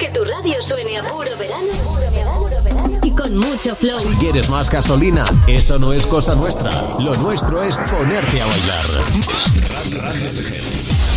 Que tu radio suene a puro verano y con mucho flow. Si quieres más gasolina, eso no es cosa nuestra. Lo nuestro es ponerte a bailar.